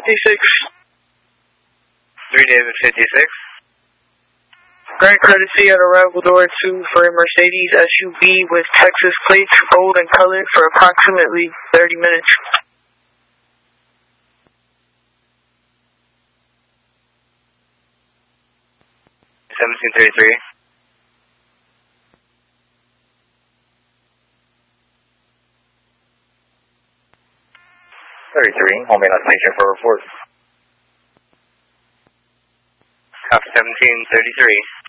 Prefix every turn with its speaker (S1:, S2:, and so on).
S1: 56.
S2: 3 David 56.
S1: Grant courtesy at arrival door 2 for a Mercedes SUV with Texas plates, gold in color, for approximately 30 minutes.
S2: $1733.
S3: 33, home main on station for report.
S2: Copy 1733.